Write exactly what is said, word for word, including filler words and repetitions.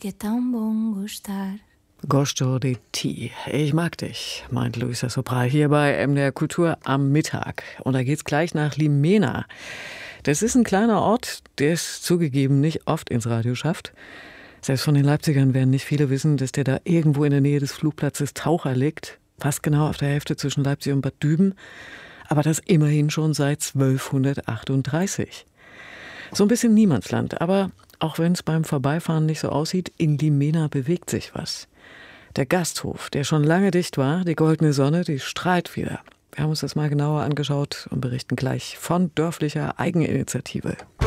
porque é tão bom gostar. Gosto de ti. Ich mag dich, meint Luisa Sopra hier bei M D R Kultur am Mittag. Und da geht's gleich nach Limena. Das ist ein kleiner Ort, der es zugegeben nicht oft ins Radio schafft. Selbst von den Leipzigern werden nicht viele wissen, dass der da irgendwo in der Nähe des Flugplatzes Taucher liegt. Fast genau auf der Hälfte zwischen Leipzig und Bad Düben. Aber das immerhin schon seit zwölfhundertachtunddreißig. So ein bisschen Niemandsland. Aber auch wenn es beim Vorbeifahren nicht so aussieht, in Limena bewegt sich was. Der Gasthof, der schon lange dicht war, die goldene Sonne, die strahlt wieder. Wir haben uns das mal genauer angeschaut und berichten gleich von dörflicher Eigeninitiative.